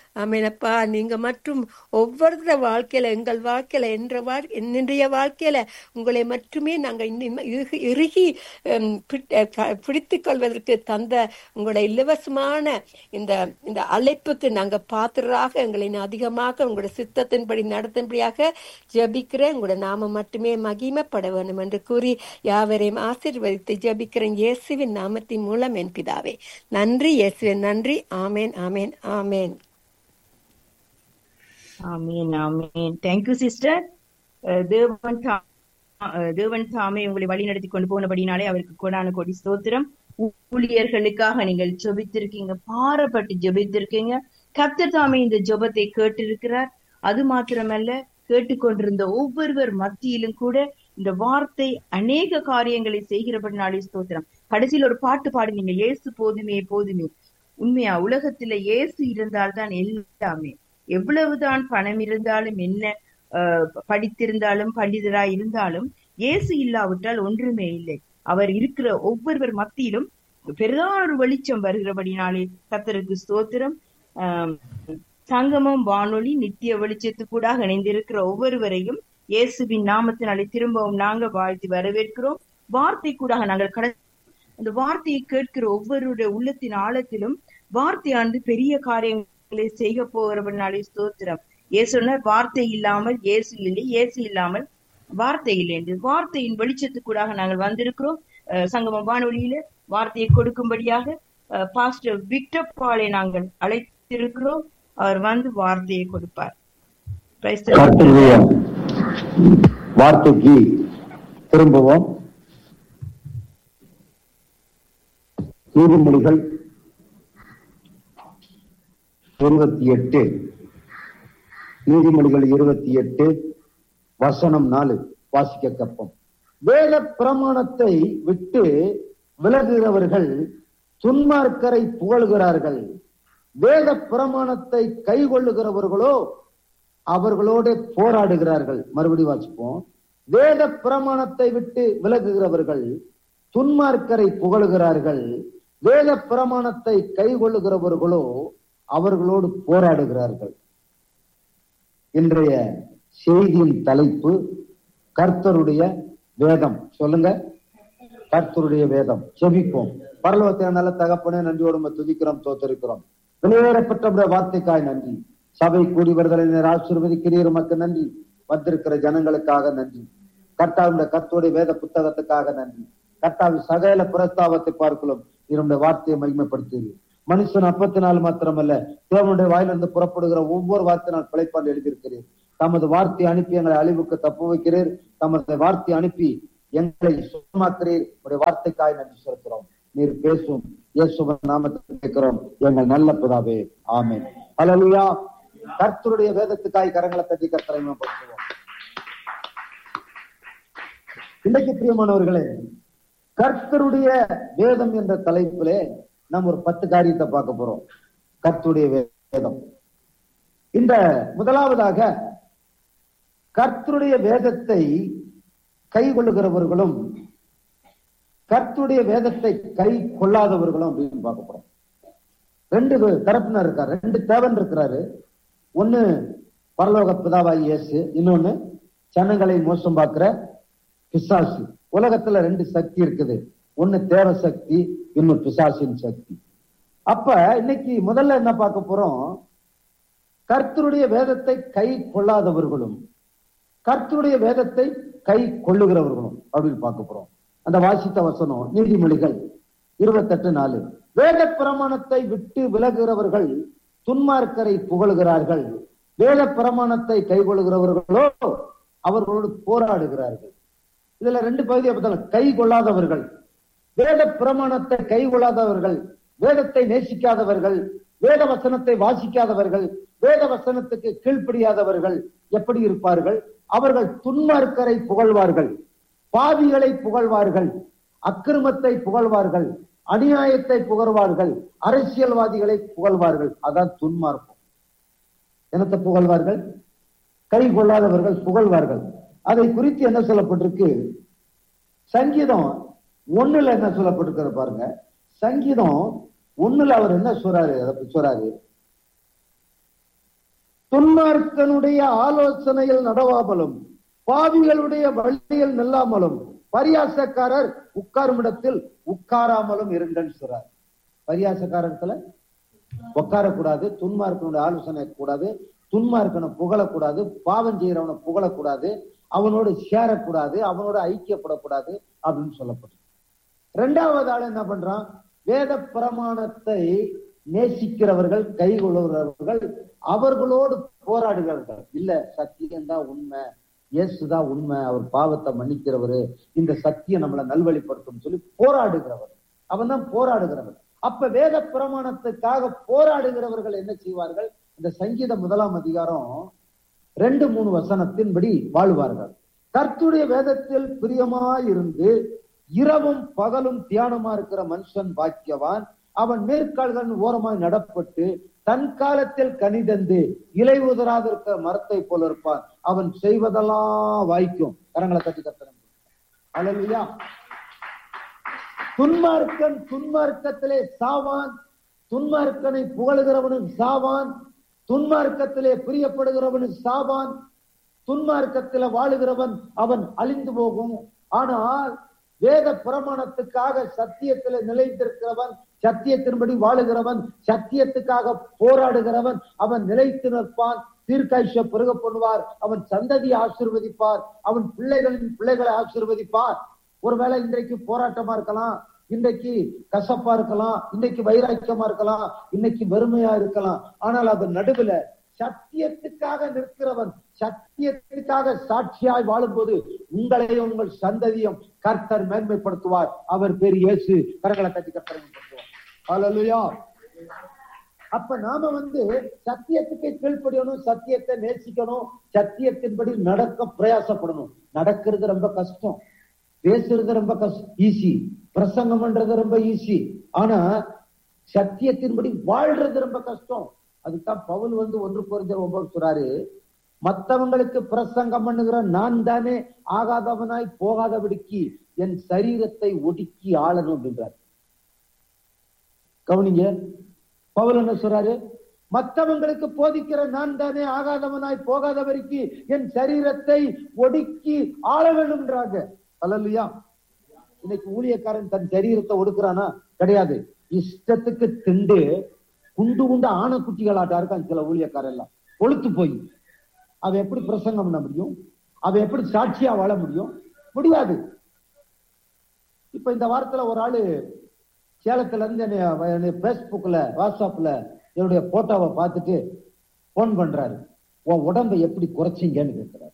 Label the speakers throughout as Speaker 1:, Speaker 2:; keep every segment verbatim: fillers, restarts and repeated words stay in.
Speaker 1: ஆமேனப்பா. நீங்க மற்றும் ஒவ்வொருத்தர வாழ்க்கையில, எங்கள் வாழ்க்கையில, என்ற வாழ் என்னுடைய வாழ்க்கையில உங்களை மட்டுமே நாங்கள் இன்னும் இறுகி இறுகி ஹம், பிடி- அஹ், க- பிடித்துக் கொள்வதற்கு தந்த உங்களுடைய இலவசமான இந்த இந்த அழைப்புக்கு நாங்கள் பாத்திரராக எங்களை இன்னும் அதிகமாக உங்களுடைய சித்தத்தின்படி நடத்தும்படியாக ஜெபிக்கிறேன். உங்களுடைய நாமம் மட்டுமே மகிமைப்பட வேண்டும் என்று கூறி யாவரையும் ஆசீர்வதித்து ஜெபிக்கிறேன் இயேசுவின் நாமத்தின் மூலம் என் பிதாவே. நன்றி இயேசுவின் நன்றி. ஆமேன் ஆமேன் ஆமேன்.
Speaker 2: ஆமீன் ஆமீன். Thank you sister. தேவன் தா- அஹ் தேவன் தாமே உங்களை வழி நடத்தி கொண்டு போனபடினாலே அவருக்கு கோடான கோடி ஸ்தோத்திரம். ஊழியர்களுக்காக நீங்கள் ஜெபித்திருக்கீங்க, பாரப்பட்டு ஜெபித்திருக்கீங்க. கர்த்தர் தாமே இந்த ஜெபத்தை கேட்டிருக்கிறார். அது மாத்திரமல்ல, கேட்டுக்கொண்டிருந்த ஒவ்வொருவர் மத்தியிலும் கூட இந்த வார்த்தை அநேக காரியங்களை செய்கிறபடினாலே ஸ்தோத்திரம். கடைசியில் ஒரு பாட்டு பாடுனீங்க, இயேசு போதுமே போதுமே. உண்மையா, உலகத்துல இயேசு இருந்தால்தான் எல்லாமே. எவ்வளவுதான் பணம் இருந்தாலும் என்ன, அஹ் படித்திருந்தாலும் பண்டிதரா இருந்தாலும் இயேசு இல்லாவிட்டால் ஒன்றுமே இல்லை. அவர் இருக்கிற ஒவ்வொருவர் மத்தியிலும் பெரிதான ஒரு வெளிச்சம் வருகிறபடினாலே கர்த்தருக்கு ஸ்தோத்திரம். ஆஹ் சங்கமம் வானொலி நித்திய வெளிச்சத்துக்கூடாக இணைந்திருக்கிற ஒவ்வொருவரையும் இயேசுவின் நாமத்தினாலே திரும்பவும் நாங்க வாழ்த்தி வரவேற்கிறோம். வார்த்தை கூடாக நாங்கள் கட அந்த வார்த்தையை கேட்கிற ஒவ்வொருடைய உள்ளத்தின் ஆழத்திலும் வார்த்தையானது பெரிய காரியங்களை செய்ய போகிறபடினாலே ஸ்தோத்திரம். இயேசு சொன்னார், வார்த்தை இல்லாமல் இயேசு இல்லை, இயேசு இல்லாமல் வார்த்தை இல்லை என்று. வார்த்தையின் வெளிச்சத்துக்கூடாக நாங்கள் வந்திருக்கிறோம். அஹ் சங்கம வானொலியில வார்த்தையை கொடுக்கும்படியாக அஹ் பாஸ்டர் விக்டர் பாலை நாங்கள் அழைத்திருக்கிறோம். அவர் வந்து வார்த்தையை கொடுப்பார். Praise the Lord.
Speaker 3: கர்த்தருடைய வார்த்தைக்கு திரும்புவோம். நீதிமொழிகள் இருபத்தி எட்டு நீதிமொழிகள் இருபத்தி எட்டு வசனம் நாலு வாசிக்க கற்போம். வேத பிரமாணத்தை விட்டு விலகுகிறவர்கள் துன்மார்க்கரை புகழ்கிறார்கள். வேத பிரமாணத்தை கை கொள்ளுகிறவர்களோ அவர்களோடு போராடுகிறார்கள். மறுபடி வாசிப்போம். வேத பிரமாணத்தை விட்டு விலகுகிறவர்கள் துன்மார்க்கரை புகழுகிறார்கள். வேத பிரமாணத்தை கை கொள்ளுகிறவர்களோ அவர்களோடு போராடுகிறார்கள். இன்றைய செய்தியின் தலைப்பு கர்த்தருடைய வேதம். சொல்லுங்க, கர்த்தருடைய வேதம். செபிப்போம். பரலோகத்தின் நல்ல தகப்பனே, நன்றியோடு துதிக்கிறோம், தோத்தரிக்கிறோம். வெளியேறப்பட்ட வார்த்தைக்காய் நன்றி. சபை கூடி வருதலை ஆசீர்வதிக்கிறீர், உமக்கு நன்றி. வந்திருக்கிற ஜனங்களுக்காக நன்றி. கர்த்தாவுடைய கர்த்தருடைய வேத புத்தகத்துக்காக நன்றி. கர்த்தாவின் சகல பிரஸ்தாபத்தை பார்க்கலாம் என்னுடைய வார்த்தையை மகிமைப்படுத்துகிறீர். மனுஷன் அப்பத்தினால் மாத்திரமல்ல, தேவனுடைய வாயிலிருந்து புறப்படுகிற ஒவ்வொரு வார்த்தையினால் பிழைப்பால் எழுதியிருக்கிறீர். தமது வார்த்தை அனுப்பி எங்களை அழிவுக்கு தப்பு வைக்கிறீர். தமது வார்த்தை அனுப்பி எங்களை சுத்தமாக்கிறீர். உடைய வார்த்தைக்காய் நன்றி செலுத்துகிறோம். நீர் பேசும் இயேசுவின் நாமத்தில் கேட்கிறோம் எங்கள் நல்ல பிதாவே, ஆமென். ஹல்லேலூயா. கர்த்தருடைய வேதத்துக்காய் கரங்களை தட்டி கர்த்தரை மேம்படுத்துவோம். இன்றைக்கு பிரியமானவர்களே, கர்த்தருடைய வேதம் என்ற தலைப்பிலே நாம் ஒரு பத்து காரியத்தை பார்க்க போறோம். கர்த்தருடைய வேதம். இந்த முதலாவதாக கர்த்தருடைய வேதத்தை கை கொள்ளுகிறவர்களும் கர்த்தருடைய வேதத்தை கை கொள்ளாதவர்களும் அப்படின்னு பார்க்க போறோம். ரெண்டு தரப்பினர் இருக்காரு, ரெண்டு தேவன் இருக்கிறாரு. ஒண்ணு பரலோக பிதாவாய் இயேசு, இன்னொன்னு ஜனங்களை மோசம் பார்க்கிற பிசாசு. உலகத்துல ரெண்டு சக்தி இருக்குது, ஒண்ணு தேவ சக்தி, இன்னொரு பிசாசின் சக்தி. அப்ப இன்னைக்கு முதல்ல என்ன பார்க்க போறோம், கர்த்தருடைய வேதத்தை கை கொள்ளாதவர்களும் கர்த்தருடைய வேதத்தை கை கொள்ளுகிறவர்களும் அப்படின்னு பார்க்க போறோம். அந்த வாசித்த வசனம் நீதிமொழிகள் இருபத்தி எட்டு நாலு. வேத பிரமாணத்தை விட்டு விலகுகிறவர்கள் துன்மார்க்கரை புகழ்கிறார்கள். வேத பிரமாணத்தை கை கொள்ளுகிறவர்களோ அவர்களோடு போராடுகிறார்கள். இதுல ரெண்டு பகுதியை பார்த்தாங்க. கை கொள்ளாதவர்கள், வேத பிரமாணத்தை கை கொள்ளாதவர்கள், வேதத்தை நேசிக்காதவர்கள், வேத வசனத்தை வாசிக்காதவர்கள், வேத வசனத்துக்கு கீழ்ப்படியாதவர்கள் எப்படி இருப்பார்கள்? அவர்கள் துன்மார்க்கரை புகழ்வார்கள், பாவிகளை புகழ்வார்கள், அக்கிரமத்தை புகழ்வார்கள், அநியாயத்தை புகழ்வார்கள், அரசியல்வாதிகளை புகழ்வார்கள். அதான் துன்மார்க்கம். என்னத்தை புகழ்வார்கள்? கை கொள்ளாதவர்கள் புகழ்வார்கள். அதை குறித்து என்ன சொல்லப்பட்டிருக்கு? சங்கீதம் ஒண்ணுல என்ன சொல்லப்பட்டிருக்கிற பாருங்க. சங்கீதம் ஒண்ணுல அவர் என்ன சொல்றாரு சொல்றாரு துன்மார்க்கனுடைய ஆலோசனையில் நடவாமலும் பாவிகளுடைய வழியில் நில்லாமலும் பரியாசக்காரர் உட்காரும் இடத்தில் உட்காராமலும் இருங்கன்னு சொல்றார். பரியாசக்காரத்துல உட்காரக்கூடாது, துன்மார்க்கனுடைய ஆலோசனை கூடாது, துன்மார்க்கனை புகழக்கூடாது, பாவம் செய்யறவனை புகழக்கூடாது, அவனோடு சேரக்கூடாது, அவனோட ஐக்கியப்படக்கூடாது அப்படின்னு சொல்லப்படும். இரண்டாவது ஆள் என்ன பண்றான்? வேத பிரமாணத்தை நேசிக்கிறவர்கள், கை கொள்ளுகிறவர்கள், அவர்களோடு போராடுகிறார்கள். இல்ல, சத்தியம்தான் உண்மை, இயேசுதான் உண்மை, அவர் பாவத்தை மன்னிக்கிறவரு, இந்த சத்தியம் நம்மளை நல்வழிப்படுத்தும் சொல்லி போராடுகிறவர். அவன் தான் போராடுகிறவர். அப்ப வேத பிரமாணத்துக்காக போராடுகிறவர்கள் என்ன செய்வார்கள்? இந்த சங்கீத முதலாம் அதிகாரம் ரெண்டு மூணு வசனத்தின்படி வாழ்வார்கள். கர்த்தருடைய வேதத்தில் பிரியமாயிருந்து இரவும் பகலும் தியானமா இருக்கிற மனுஷன் பாக்கியவான். அவன் மேற்கால்கள் ஓரமாய் நடப்பட்டு தன் காலத்தில் கனிதந்து இலை உதராது இருக்கிற மரத்தை போல இருப்பான். அவன் செய்வதெல்லாம் வாய்க்கும். கரங்களை தட்டி கத்தனம். அல்லேலூயா. துன்மார்க்கன் துன்மார்க்கத்திலே சாவான், துன்மார்க்கனை புகழுகிறவனும் சாவான், துன்மார்க்கத்திலே பிரியப்படுகிறவனும் சாவான், துன்மார்க்கத்தில வாழுகிறவன் அவன் அழிந்து போகும். ஆனால் வேத பிரமாணத்துக்காக சத்தியத்தில நிலைத்திருக்கிறவன், சத்தியத்தின்படி வாழுகிறவன், சத்தியத்துக்காக போராடுகிறவன் அவன் நிலைத்து நிற்பான். தீர்க்காயுஷ பெருக பண்ணுவார். அவன் சந்ததியை ஆசீர்வதிப்பார். அவன் பிள்ளைகளின் பிள்ளைகளை ஆசீர்வதிப்பார். ஒருவேளை இன்றைக்கு போராட்டமா இருக்கலாம், இன்றைக்கு கசப்பா இருக்கலாம், இன்னைக்கு வைராக்கியமா இருக்கலாம், இன்னைக்கு வெறுமையா இருக்கலாம். ஆனால் அது நடுவுல சத்தியத்துக்காக நிற்கிறவன், சத்தியத்துக்காக சாட்சியாய் வாழும்போது உங்களையும் உங்கள் சந்ததியும் கர்த்தர் மேன்மைப்படுத்துவார். அவர் பேர் இயேசு. கரங்களை தட்டி கர்த்தர் மேன்மைப்படுத்துவார். ஹல்லேலூயா. அப்ப நாம வந்து சத்தியத்துக்கு கீழ்ப்படியணும், சத்தியத்தை நேசிக்கணும், சத்தியத்தின்படி நடக்க பிரயாசப்படணும். நடக்கிறது ரொம்ப கஷ்டம், பேசுறது ரொம்ப கஷ்டம், ஈஸி, பிரசங்கம் பண்றது ரொம்ப ஈஸி. ஆனா சத்தியத்தின்படி வாழ்றது ரொம்ப கஷ்டம். அதுதான் பவுல் வந்து ஒன்று கொரிந்தியர் ஒன்பது சொல்றாரு, மற்றவங்களுக்கு பிரசங்கம் பண்ணுகிற நான் தானே ஆகாதவனாய் போகாதபடிக்கு என் சரீரத்தை ஒடுக்கி ஆளணும் அப்படின்றார். கவனிங்க, பவுல் என்ன சொல்றாரு? மற்றவங்களுக்கு போதிக்கிற நான் தானே ஆகாதவனாய் போகாதவருக்கு என் சரீரத்தை ஒடுக்கி ஆள வேணும்ன்றாங்க. அல்லேலூயா. இன்னைக்கு ஊழியக்காரன் தன் சரீரத்தை ஒடுக்குறானா? கிடையாது. இஷ்டத்துக்கு திண்டு குண்டு குண்டு ஆன குட்டிகளாட்டா இருக்கான் சில ஊழியக்காரன் எல்லாம். கொளுத்து போய் அவன் எப்படி பிரசங்கம் பண்ண முடியும்? அவன் எப்படி சாட்சியா வாழ முடியும்? முடியாது. இப்ப இந்த வாரத்துல ஒரு ஆளு சேலத்துல இருந்து என்னை பேஸ்புக்ல வாட்ஸ்அப்ல என்னுடைய போட்டோவை பார்த்துட்டு போன் பண்றாரு. உன் உடம்பை எப்படி குறைச்சிங்கன்னு கேட்கிறாரு.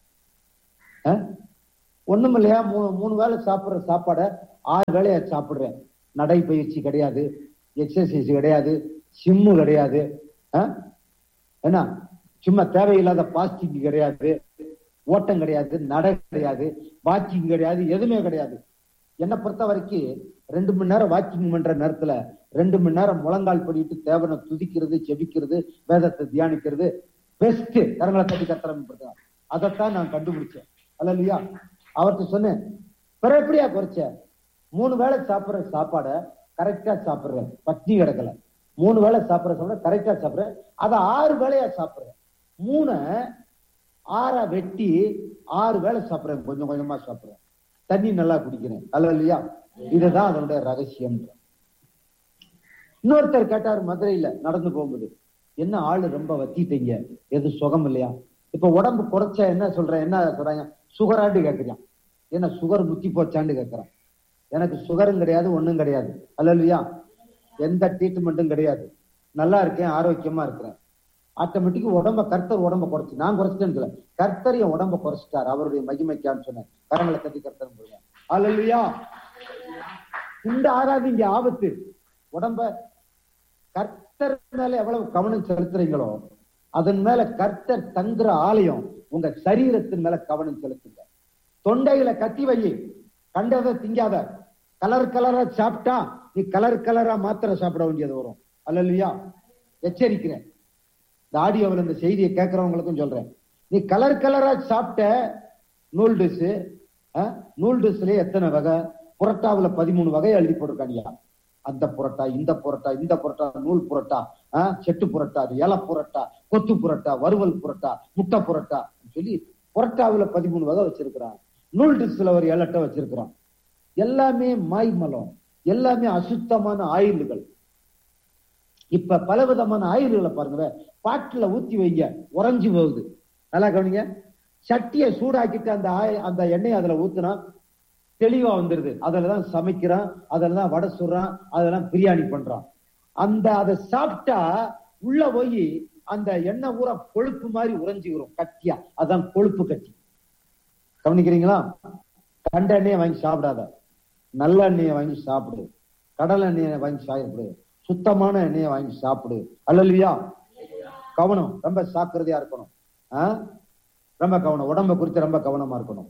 Speaker 3: ஒண்ணும் இல்லையா, மூணு மூணு வேளை சாப்பிடுற சாப்பாடை ஆறு வேளையா சாப்பிடுறேன். நடைப்பயிற்சி கிடையாது, எக்ஸசைஸ் கிடையாது, சிம்மு கிடையாது, என்ன சும்மா தேவையில்லாத பாஸ்டிங் கிடையாது, ஓட்டம் கிடையாது, நடை கிடையாது, வாக்கிங் கிடையாது, எதுவுமே கிடையாது. என்னை பொறுத்த வரைக்கும் ரெண்டு மணி நேரம் வாக்கிங் பண்ற நேரத்துல ரெண்டு மணி நேரம் முழங்கால் படிட்டு தேவனை துதிக்கிறது, செபிக்கிறது, வேதத்தை தியானிக்கிறது பெஸ்ட். கரங்களை தட்டி கத்திரம். அதைத்தான் நான் கண்டுபிடிச்சேன். அல்லேலூயா. அவர்கிட்ட சொன்னேன், பிற எப்படியா குறைச்ச? மூணு வேளை சாப்பிடுற சாப்பாடை கரெக்டா சாப்பிடுறேன், பட்னி கிடக்கல. மூணு வேளை சாப்பிடுற சாப்பிட கரெக்டா சாப்பிடுறேன். அதை ஆறு வேளையா சாப்பிடுறேன். மூணு ஆறா வெட்டி ஆறு வேளை சாப்பிடுறேன், கொஞ்சம் கொஞ்சமா சாப்பிடுறேன், தண்ணி நல்லா குடிக்கிறேன். அல்லேலூயா. இதுதான் அதனுடைய ரகசியம். இன்னொருத்தர் கேட்டார் மதுரையில நடந்து போகும்போது, என்ன ஆளு ரொம்ப வத்திட்டீங்க, எது சுகம் இல்லையா? இப்ப உடம்பு குறைச்சா என்ன சொல்றேன், என்ன சொல்றாங்க, சுகராண்டு கேட்கிறான். என்ன சுகர் முத்தி போச்சான்னு கேட்கிறான். எனக்கு சுகரும் கிடையாது, ஒண்ணும் கிடையாது. அல்லேலூயா. எந்த ட்ரீட்மெண்ட்டும் கிடையாது. நல்லா இருக்கேன், ஆரோக்கியமா இருக்கிறேன். ஆட்டோமேட்டிக் உடம்ப கர்த்தர் உடம்ப குறைச்சு, நான் குறைச்சிட்டேன்னு கர்த்தர் என் உடம்ப குறைச்சிட்டார், அவருடைய மகிமைக்கான்னு சொன்னேன். கரங்களை தட்டி கர்த்தர் சொல்றேன். அல்லேலூயா. இந்த ஆராதிங்க ஆபத்து. உடம்ப கர்த்தர் மேல எவ்வளவு கவனம் செலுத்துறீங்களோ அதன் மேல கர்த்தர் தங்குற ஆலயம் உங்க சரீரத்தின் மேல கவனம் செலுத்துங்க. தொண்டையில கத்தி வை, கண்டதை திங்காத. கலர் கலரா சாப்பிட்டா நீ கலர் கலரா மாத்திரை சாப்பிட வேண்டியது வரும். அல்லேலூயா. எச்சரிக்கிறேன். இந்த ஆடியோவில் இந்த செய்தியை கேட்கறவங்களுக்கும் சொல்றேன், நீ கலர் கலரா சாப்பிட்ட நூல்டுஸ், நூல்டுஸ்ல எத்தனை வகை? புரட்டாவுல பதிமூணு வகை எழுதி போட்டிருக்காங்க. அந்த புரட்டா, இந்த புரட்டா, இந்த புரட்டா, நூல் புரட்டா, ஆஹ் செட்டு புரட்டா, இலை புரட்டா, கொத்து புரட்டா, வறுவல் புரட்டா, முட்டை புரட்டா சொல்லி புரட்டாவில பதிமூணு வகை வச்சிருக்கிறான். நூல் டிஷ்ல ஒரு ஏழு எட்டை வச்சிருக்கிறான். எல்லாமே மாய்மலம், எல்லாமே அசுத்தமான ஆயில்கள். இப்ப பலவிதமான ஆயில்களை பாருங்க, பாட்டுல ஊத்தி வைங்க, உறைஞ்சு போகுது. நல்லா கவனிங்க. சட்டியை சூடாக்கிட்டு அந்த ஆய அந்த எண்ணெய் அதுல ஊத்துனா தெளிவா வந்துருது. அதுலதான் சமைக்கிறான், அதுலதான் வடை சுடுறான், அதெல்லாம் பிரியாணி பண்றான். அந்த அதை சாப்பிட்டா உள்ள போய் அந்த எண்ணெய் ஊற கொழுப்பு மாதிரி உறைஞ்சிக்கிறோம், கட்டியா. அதான் கொழுப்பு கட்டி. கவனிக்கிறீங்களா? கண்ட எண்ணெயை வாங்கி சாப்பிடாத, நல்ல எண்ணெயை வாங்கி சாப்பிடு, கடல் எண்ணெயை வாங்கி சாப்பிடு, சுத்தமான எண்ணெயை வாங்கி சாப்பிடு. அல்லையா? கவனம், ரொம்ப சாக்கிரதையா இருக்கணும். ஆஹ் ரொம்ப கவனம், உடம்ப குறித்து ரொம்ப கவனமா இருக்கணும்.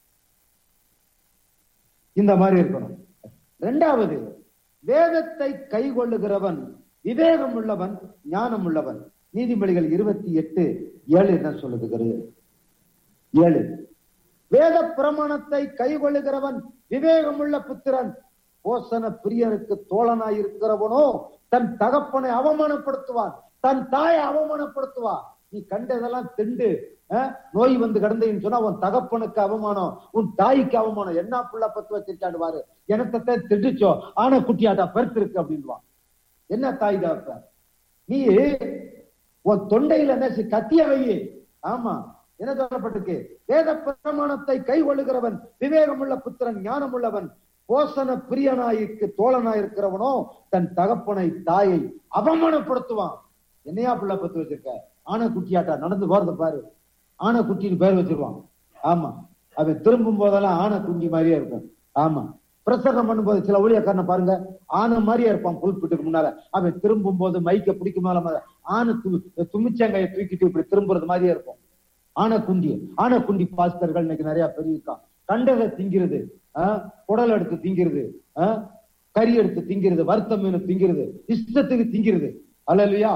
Speaker 3: இந்த மாதிரி இருக்கணும். இரண்டாவது, வேதத்தை கை கொள்ளுகிறவன் விவேகம் உள்ளவன், ஞானம் உள்ளவன். நீதிமொழிகள் இருபத்தி எட்டு ஏழு என்ன சொல்லுகிறது? ஏழு, வேத பிரமாணத்தை கை கொள்ளுகிறவன் விவேகம் உள்ள புத்திரன், போசன பிரியனுக்கு தோழனாய் இருக்கிறவனோ தன் தகப்பனை அவமானப்படுத்துவான், தன் தாயை அவமானப்படுத்துவான். நீ கண்டதெல்லாம் திண்டு நோய் வந்து கிடந்தேன்னு சொன்னா உன் தகப்பனுக்கு அவமானம், உன் தாய்க்கு அவமானம். என்ன புள்ள பத்து வச்சிருக்காடுவாரு, எனத்தை திட்டுச்சோ ஆனா குட்டியாட்டா பெருத்து இருக்கு அப்படின்வான். என்ன தாய் தகப்ப? நீ உன் தொண்டையில என்ன கத்திய வை. ஆமா, என்ன சொல்லப்பட்டிருக்கு? வேத பிரமாணத்தை கை கொள்ளுகிறவன் விவேகம் உள்ள புத்திரன், ஞானம் உள்ளவன், போசன பிரியனாய்க்கு தோழனாயிருக்கிறவனோ தன் தகப்பனை தாயை அவமானப்படுத்துவான். என்னையா புள்ள பத்து வச்சிருக்க? ஆனா குட்டியாட்டா நடந்து போறத பாரு, ஆனை குட்டின்னு பேர் வச்சிருவான். ஆமா, அவன் திரும்பும் போதெல்லாம் ஆனை குஞ்சி மாதிரியே இருக்கும். ஆமா, பிரசங்கம் பண்ணும்போது சில ஊழியக்காரனை பாருங்க, ஆனை மாதிரியே இருப்பான் புல்பிட்டுக்கு முன்னால. அவன் திரும்பும் போது மைக்க பிடிக்க மேல ஆனை துமிச்சங்கையை தூக்கிட்டு இப்படி திரும்புறது மாதிரியே இருக்கும். ஆனை குண்டி, ஆனை குண்டி பாஸ்தர்கள் இன்னைக்கு நிறைய பெரிய இருக்கான். கண்டதை திங்கிறது, ஆஹ் குடல் எடுத்து திங்கிறது, ஆஹ் கறி எடுத்து திங்கிறது, வறுத்த மீன் திங்கிறது, இஷ்டத்துக்கு திங்கிறது. அல்லையா?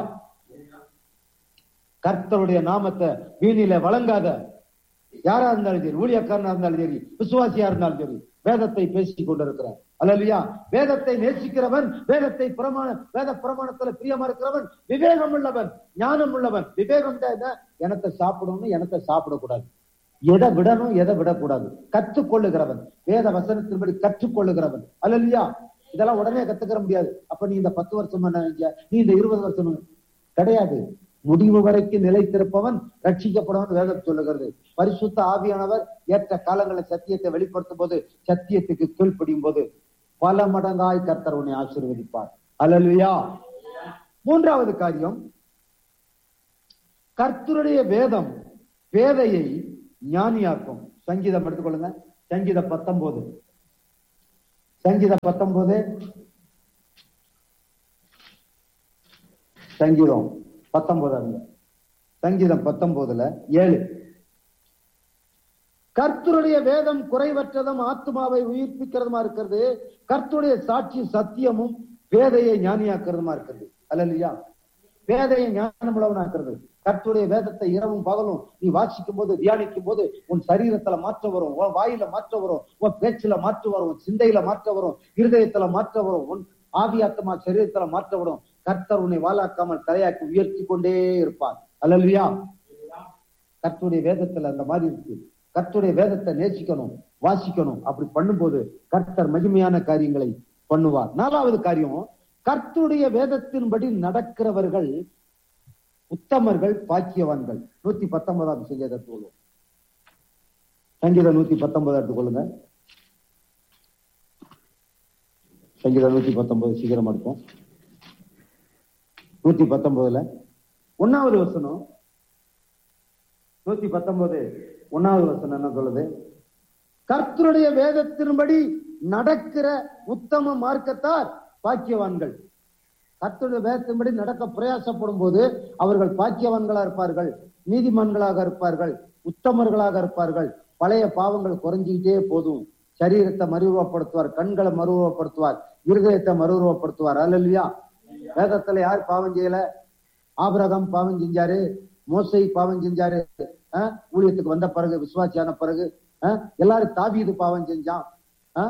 Speaker 3: கர்த்தருடைய நாமத்தை வீணில வழங்காத யாரா இருந்தாலும் சரி, ஊழியக்காரனா இருந்தாலும் சரி, விசுவாசியா இருந்தாலும் சரி, வேதத்தை பேசிக் கொண்டிருக்கிறார். அல்லையா? வேதத்தை நேசிக்கிறவன், வேதத்தை பிரமாண வேத பிரமாணத்துல பிரியமா இருக்கிறவன் விவேகம் உள்ளவன், ஞானம் உள்ளவன். விவேகம் என்ன? எனத்தை சாப்பிடணும், எனத்தை சாப்பிடக்கூடாது, எதை விடணும், எதை விடக்கூடாது, கற்றுக்கொள்ளுகிறவன், வேத வசனத்தின்படி கற்றுக்கொள்ளுகிறவன். அல்லையா? இதெல்லாம் உடனே கத்துக்கிற முடியாது. அப்ப நீ இந்த பத்து வருஷம் என்ன, நீ இந்த இருபது வருஷம் கிடையாது. முடிவு வரைக்கும் நிலைத்திருப்பவன் ரட்சிக்கப்படுவன் வேதம் சொல்லுகிறது. பரிசுத்த ஆவியானவர் ஏற்ற காலங்களை சத்தியத்தை வெளிப்படுத்தும் போது, சத்தியத்துக்கு கீழ்ப்படியும் போது பல மடங்காய் கர்த்தர் உன்னை ஆசீர்வதிப்பார். அல்லேலூயா. மூன்றாவது காரியம், கர்த்தருடைய வேதம் வேதையை ஞானியாக்கும். சங்கீதம் எடுத்துக்கொள்ளுங்க, சங்கீத பத்தொன்பது, சங்கீத பத்தொன்பது, சங்கீதம் பத்தொன்பது, சங்கீதம் பத்தொன்பதுல ஏழு, கர்த்தருடைய வேதம் குறைவற்றதும் ஆத்மாவை உயிர்ப்பிக்கிறதுமா இருக்கிறது, கர்த்தருடைய சாட்சி சத்தியமும் வேதையை ஞானியாக்குறதுமா இருக்கிறது. அல்லேலூயா. வேதையை ஞானம் உள்ளவனாக்குறது. கர்த்தருடைய வேதத்தை இரவும் பகலும் நீ வாசிக்கும் போது, தியானிக்கும் போது உன் சரீரத்துல மாற்ற வரும், உன் வாயில மாற்ற வரும், உன் பேச்சுல மாற்ற வரும், உன் சிந்தையில மாற்ற வரும், இருதயத்துல மாற்ற வரும், உன் ஆவியாத்மா சரீரத்துல மாற்ற வரும். கர்த்தர் உன்னை வாழாக்காமல் தலையாக்கி உயர்த்தி கொண்டே இருப்பார். அல்லேலூயா. கர்த்தருடைய வேதத்துல அந்த மாதிரி இருக்கு. கர்த்தருடைய வேதத்தை நேசிக்கணும், வாசிக்கணும். அப்படி பண்ணும்போது கர்த்தர் மகிமையான காரியங்களை பண்ணுவார். நாலாவது காரியம், கர்த்தருடைய வேதத்தின்படி நடக்கிறவர்கள் உத்தமர்கள், பாக்கியவான்கள். நூத்தி பத்தொன்பதாம் சங்கீதத்தை கொள்வோம். சங்கீதம் நூத்தி பத்தொன்பது எடுத்துக்கொள்ளுங்க. சங்கீதம் நூத்தி பத்தொன்பது சீக்கிரமா இருக்கும். நூத்தி பத்தொன்பதுல ஒன்னாவது வசனம், நூத்தி பத்தொன்பது ஒன்னாவது வசனம் என்ன சொல்லுது? கர்த்தருடைய வேதத்தின்படி நடக்கிற உத்தம மார்க்கத்தார் பாக்கியவான்கள். கர்த்தருடைய வேதத்தின்படி நடக்க பிரயாசப்படும் போது அவர்கள் பாக்கியவான்களா இருப்பார்கள், நீதிமான்களாக இருப்பார்கள், உத்தமர்களாக இருப்பார்கள். பழைய பாவங்கள் குறைஞ்சிக்கிட்டே போதும். சரீரத்தை மறுரூபப்படுத்துவார், கண்களை மறுரூபப்படுத்துவார், இருதயத்தை மறுரூபப்படுத்துவார். அல்லேலூயா. வேதத்துல யார் பாவம் செய்யல? ஆபிரகாம் பாவம் செஞ்சாரு, மோசே பாவம் செஞ்சாரு, ஊழியத்துக்கு வந்த பிறகு, விசுவாசியான பிறகு எல்லாரும் தாவீது பாவம் செஞ்சான்,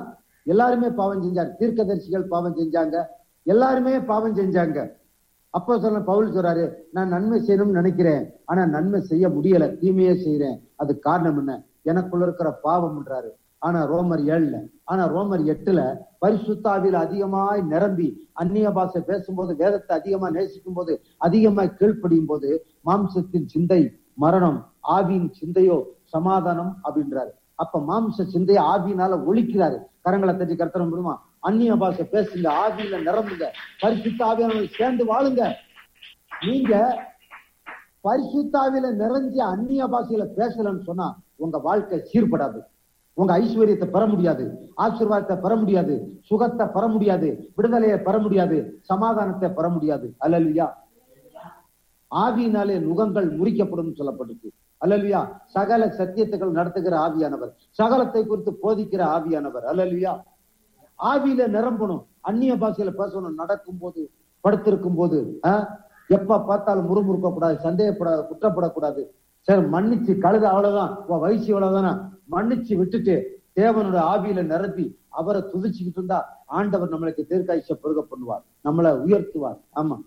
Speaker 3: எல்லாருமே பாவம் செஞ்சாங்க. தீர்க்கதரிசிகள் பாவம் செஞ்சாங்க, எல்லாருமே பாவம் செஞ்சாங்க. அப்போ சொல்ல பவுல் சொல்றாரு, நான் நன்மை செய்யணும்னு நினைக்கிறேன், ஆனா நன்மை செய்ய முடியல, தீமையே செய்யறேன். அது காரணம் என்ன? எனக்குள்ள இருக்கிற பாவம்ன்றாரு. ஆனா ரோமர் ஏழுல ஆனா ரோமர் எட்டுல பரிசுத்தாவில அதிகமாய் நிரம்பி அந்நிய பாஷை பேசும்போது, வேதத்தை அதிகமா நேசிக்கும் போது, அதிகமாய் கீழ்ப்படியும் போது, மாம்சத்தின் சிந்தை மரணம், ஆவியின் சிந்தையோ சமாதானம் அப்படின்றாரு. அப்ப மாம்ச சிந்தையை ஆவியினால ஒழிக்கிறாரு. கரங்களை தட்டி கர்த்தர முடியுமா? அந்நிய பாஷை பேசுங்க, ஆவியில நிரம்புங்க, பரிசுத்த ஆவியானவரை சேர்ந்து வாழுங்க. நீங்க பரிசுத்தாவில நிறைஞ்ச அந்நிய பாஷையில பேசலன்னு சொன்னா உங்க வாழ்க்கை சீர்படாது. உங்க ஐஸ்வர்யத்தை பெற முடியாது, ஆசீர்வாதத்தை பெற முடியாது, சுகத்தை பெற முடியாது, விடுதலையை பெற முடியாது, சமாதானத்தை பெற முடியாது. அல்லேலூயா. ஆவியினாலே நுகங்கள் முறிக்கப்படும் சொல்லப்பட்டிருக்கு. அல்லேலூயா. சகல சத்தியத்துகள் நடத்துகிற ஆவியானவர், சகலத்தை குறித்து போதிக்கிற ஆவியானவர். அல்லேலூயா. ஆவியில நிரம்பணும், அந்நிய பாஷையில பேசணும். நடக்கும் போது, படுத்திருக்கும் போது, ஆஹ் எப்ப பார்த்தாலும் முறுமுறுக்க கூடாது, சந்தேகப்பட குற்றப்படக்கூடாது. சரி மன்னிச்சு, கழுத அவ்வளவுதான், வயசு இவ்வளவுதானா, மன்னிச்சு விட்டுட்டு தேவனோட ஆவியில நிரப்பி அவரை துதிச்சுக்கிட்டு இருந்தா ஆண்டவர் நம்மளுக்கு தீர்க்காய்ச்ச பெருக பண்ணுவார், நம்மளை உயர்த்துவார். ஆமா